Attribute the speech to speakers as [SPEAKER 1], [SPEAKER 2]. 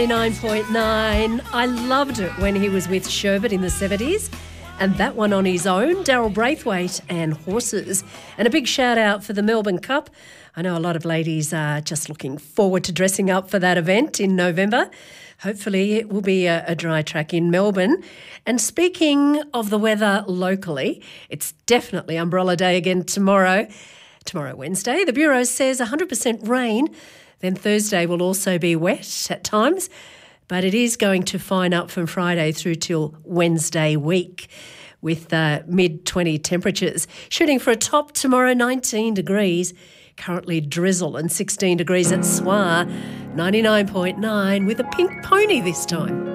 [SPEAKER 1] 9.9. I loved it when he was with Sherbet in the 70s. And that one on his own, Daryl Braithwaite and Horses. And a big shout out for the Melbourne Cup. I know a lot of ladies are just looking forward to dressing up for that event in November. Hopefully it will be a dry track in Melbourne. And speaking of the weather locally, it's definitely umbrella day again tomorrow. Tomorrow, Wednesday, the Bureau says 100% rain. Then Thursday will also be wet at times, but it is going to fine up from Friday through till Wednesday week with mid-20 temperatures. Shooting for a top tomorrow, 19 degrees. Currently drizzle and 16 degrees at Swar. 99.9 with a pink pony this time.